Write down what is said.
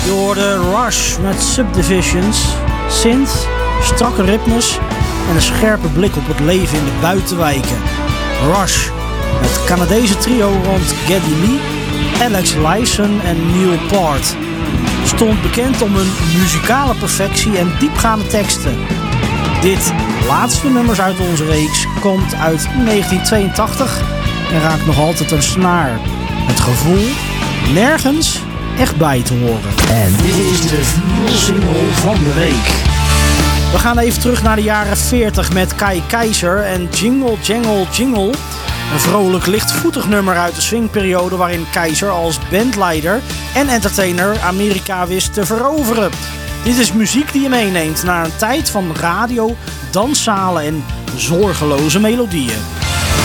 Je hoorde Rush met Subdivisions, synth, strakke ritmes en een scherpe blik op het leven in de buitenwijken. Rush, het Canadese trio rond Geddy Lee, Alex Lifeson en Neil Peart, stond bekend om hun muzikale perfectie en diepgaande teksten. Dit laatste nummers uit onze reeks komt uit 1982 en raakt nog altijd een snaar. Het gevoel nergens echt bij te horen. En dit is de single van de week. We gaan even terug naar de jaren 40 met Kai Kaiser en Jingle Jangle Jingle. Een vrolijk, lichtvoetig nummer uit de swingperiode waarin Kaiser als bandleider en entertainer Amerika wist te veroveren. Dit is muziek die je meeneemt naar een tijd van radio, danszalen en zorgeloze melodieën.